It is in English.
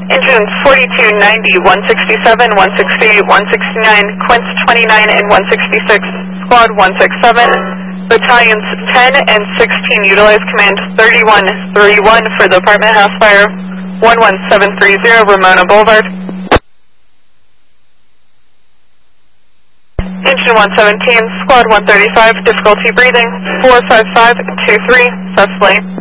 Engines 4290, 167, 168, 169, Quince 29 and 166, Squad 167, Battalions 10 and 16 utilize Command 3131 for the apartment house fire 11730 Ramona Boulevard. Engine 117, Squad 135, difficulty breathing, 45523, Cecily.